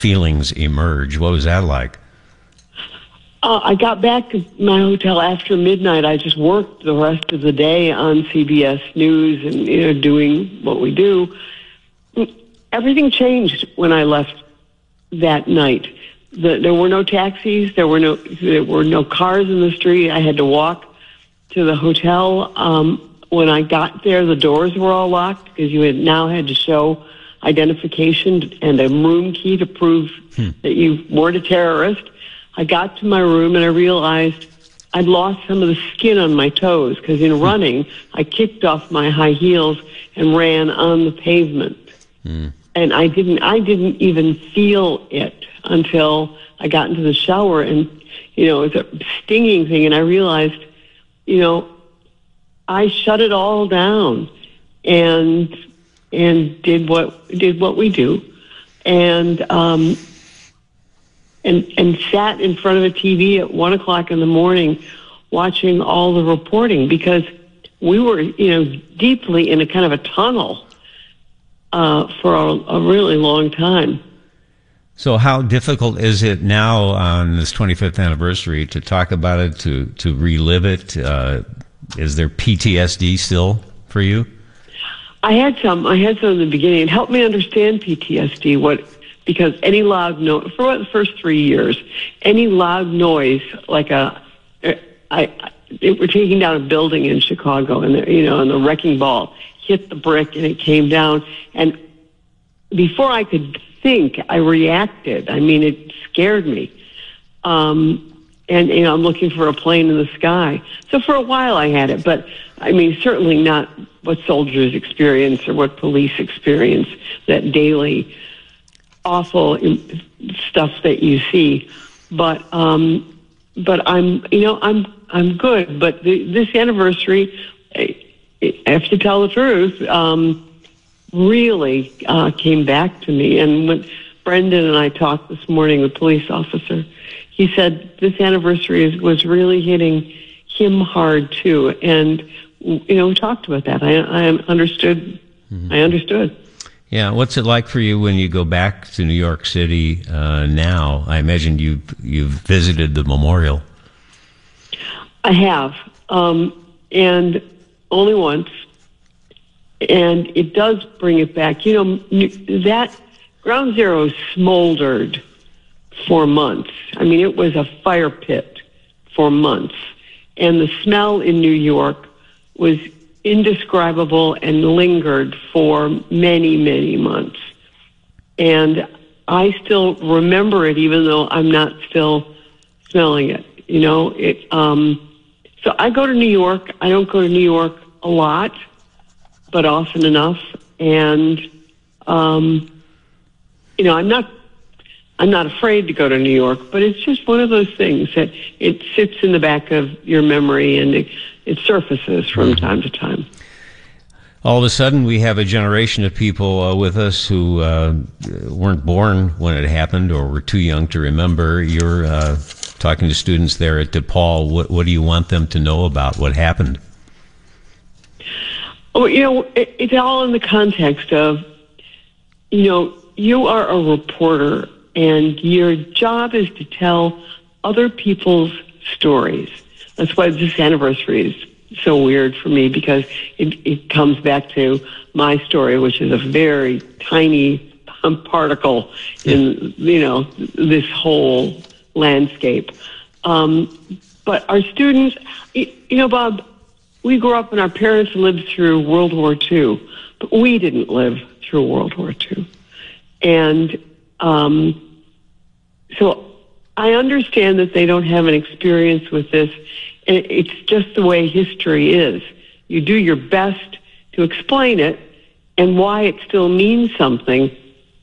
feelings emerge. What was that like? I got back to my hotel after midnight. I just worked the rest of the day on CBS News and doing what we do. Everything changed when I left that night. There were no taxis. There were no cars in the street. I had to walk to the hotel. When I got there, the doors were all locked because you had to show identification and a room key to prove that you weren't a terrorist. I got to my room and I realized I'd lost some of the skin on my toes because in running, I kicked off my high heels and ran on the pavement. And I didn't even feel it until I got into the shower, and it was a stinging thing, and I realized, I shut it all down and did what we do, and sat in front of a TV at 1:00 in the morning, watching all the reporting because we were deeply in a kind of a tunnel for a really long time. So how difficult is it now on this 25th anniversary to talk about it, to relive it? Is there PTSD still for you? I had some in the beginning. It helped me understand PTSD, because any loud noise, for the first 3 years, any loud noise, like we're taking down a building in Chicago, and the wrecking ball hit the brick and it came down. And before I could think, I reacted. I mean, it scared me. And I'm looking for a plane in the sky. So for a while I had it, but I mean, certainly not what soldiers experience or what police experience, that daily awful stuff that you see. But I'm good. But this anniversary, I have to tell the truth, really came back to me. And when Brendan and I talked this morning, the police officer, he said this anniversary was really hitting him hard too. And we talked about that. I understood. Mm-hmm. I understood. Yeah, what's it like for you when you go back to New York City now? I imagine you've visited the memorial. I have, and only once. And it does bring it back. That Ground Zero smoldered for months. I mean, it was a fire pit for months. And the smell in New York was indescribable and lingered for many, many months. And I still remember it, even though I'm not still smelling it. So I go to New York. I don't go to New York a lot, but often enough. And, I'm not afraid to go to New York, but it's just one of those things that it sits in the back of your memory and it surfaces from time to time. All of a sudden, we have a generation of people with us who weren't born when it happened or were too young to remember. You're talking to students there at DePaul. What do you want them to know about what happened? Oh, it's all in the context of, you are a reporter and your job is to tell other people's stories. That's why this anniversary is so weird for me, because it comes back to my story, which is a very tiny particle in, this whole landscape. But our students, Bob, we grew up and our parents lived through World War II, but we didn't live through World War II. And so I understand that they don't have an experience with this. And it's just the way history is. You do your best to explain it and why it still means something.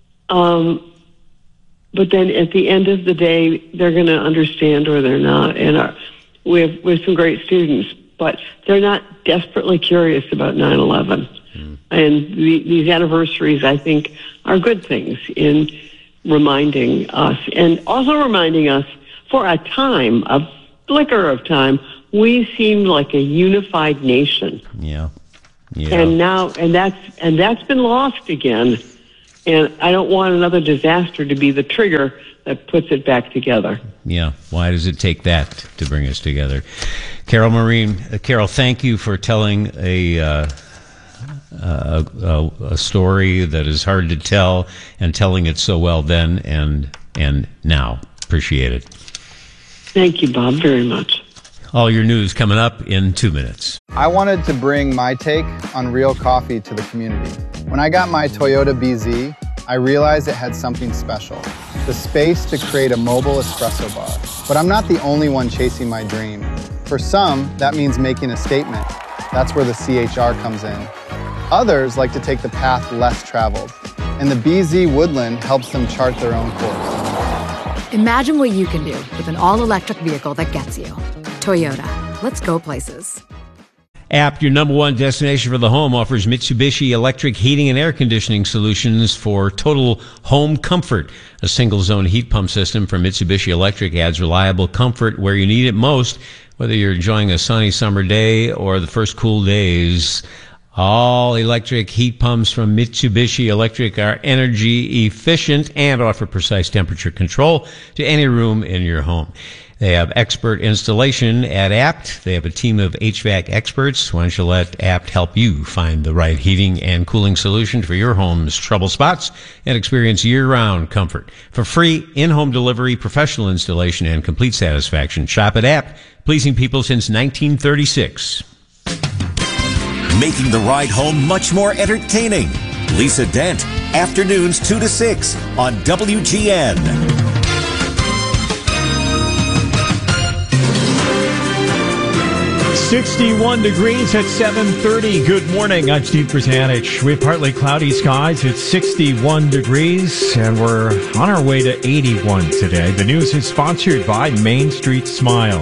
But then at the end of the day, they're going to understand or they're not. And we have some great students, but they're not desperately curious about 9/11. And these anniversaries, I think, are good things in reminding us, and also reminding us for a time, a flicker of time, we seemed like a unified nation. Yeah. And now, and that's been lost again. And I don't want another disaster to be the trigger that puts it back together. Yeah. Why does it take that to bring us together? Carol Marin, Carol, thank you for telling a story that is hard to tell and telling it so well then and now. Appreciate it. Thank you, Bob, very much. All your news coming up in 2 minutes. I wanted to bring my take on real coffee to the community. When I got my Toyota BZ, I realized it had something special, the space to create a mobile espresso bar. But I'm not the only one chasing my dream. For some, that means making a statement. That's where the CHR comes in. Others like to take the path less traveled, and the BZ Woodland helps them chart their own course. Imagine what you can do with an all-electric vehicle that gets you. Toyota. Let's go places. Apt, your number one destination for the home, offers Mitsubishi electric heating and air conditioning solutions for total home comfort. A single-zone heat pump system from Mitsubishi Electric adds reliable comfort where you need it most, whether you're enjoying a sunny summer day or the first cool days. All electric heat pumps from Mitsubishi Electric are energy efficient and offer precise temperature control to any room in your home. They have expert installation at Apt. They have a team of HVAC experts. Why don't you let Apt help you find the right heating and cooling solution for your home's trouble spots and experience year-round comfort. For free in-home delivery, professional installation, and complete satisfaction, shop at Apt, pleasing people since 1936. Making the ride home much more entertaining. Lisa Dent, afternoons 2 to 6 on WGN. 61 degrees at 7:30. Good morning. I'm Steve Krasanich. We have partly cloudy skies. It's 61 degrees, and we're on our way to 81 today. The news is sponsored by Main Street Smiles.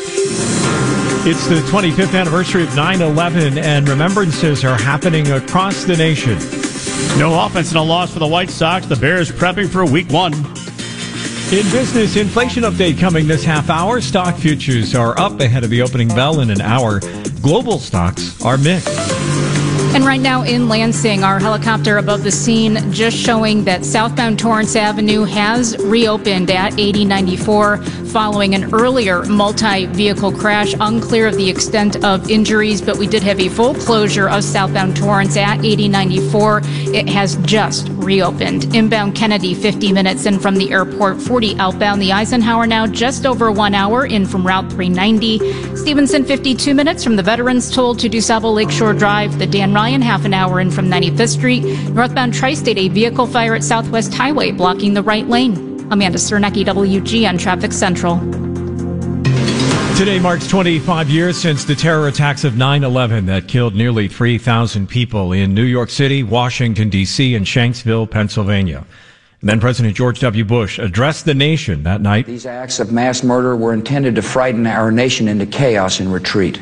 It's the 25th anniversary of 9/11, and remembrances are happening across the nation. No offense and a loss for the White Sox. The Bears prepping for Week 1. In business, inflation update coming this half hour. Stock futures are up ahead of the opening bell in an hour. Global stocks are mixed. And right now in Lansing, our helicopter above the scene just showing that southbound Torrance Avenue has reopened at 8094 following an earlier multi-vehicle crash. Unclear of the extent of injuries, but we did have a full closure of southbound Torrance at 8094. It has just reopened. Inbound Kennedy, 50 minutes in from the airport, 40 outbound. The Eisenhower now just over 1 hour in from Route 390. Stevenson, 52 minutes from the Veterans Toll to DuSable Lakeshore Drive. The Dan Ryan, half an hour in from 95th Street. Northbound Tri-State, a vehicle fire at Southwest Highway blocking the right lane. Amanda Cernecki, WGN Traffic Central. Today marks 25 years since the terror attacks of 9/11 that killed nearly 3,000 people in New York City, Washington, D.C., and Shanksville, Pennsylvania. And then President George W. Bush addressed the nation that night. These acts of mass murder were intended to frighten our nation into chaos and retreat.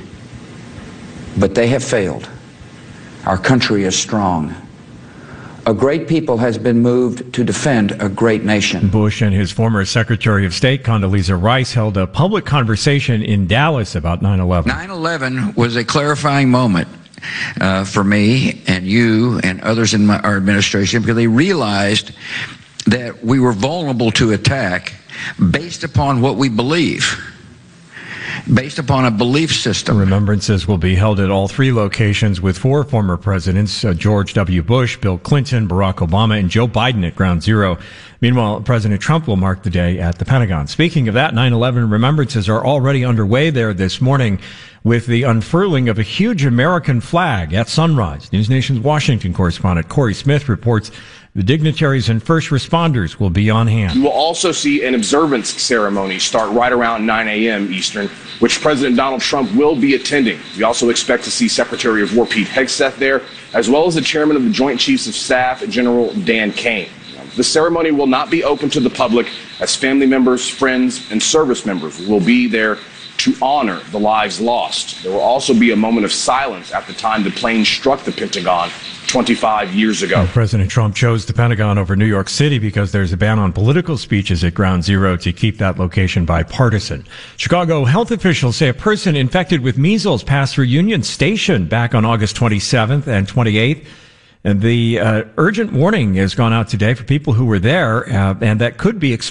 But they have failed. Our country is strong. A great people has been moved to defend a great nation. Bush and his former Secretary of State, Condoleezza Rice, held a public conversation in Dallas about 9/11. 9/11 was a clarifying moment for me and you and others in our administration, because they realized that we were vulnerable to attack based upon what we believe, based upon a belief system. Remembrances will be held at all three locations with four former presidents, George W. Bush, Bill Clinton, Barack Obama, and Joe Biden at Ground Zero. Meanwhile, President Trump will mark the day at the Pentagon. Speaking of that, 9/11 remembrances are already underway there this morning with the unfurling of a huge American flag at sunrise. News Nation's Washington correspondent Corey Smith reports the dignitaries and first responders will be on hand. You will also see an observance ceremony start right around 9 a.m. Eastern, which President Donald Trump will be attending. We also expect to see Secretary of War Pete Hegseth there, as well as the Chairman of the Joint Chiefs of Staff, General Dan Kane. The ceremony will not be open to the public, as family members, friends, and service members will be there to honor the lives lost. There will also be a moment of silence at the time the plane struck the Pentagon 25 years ago. President Trump chose the Pentagon over New York City because there's a ban on political speeches at Ground Zero to keep that location bipartisan. Chicago health officials say a person infected with measles passed through Union Station back on August 27th and 28th. And the urgent warning has gone out today for people who were there, and that could be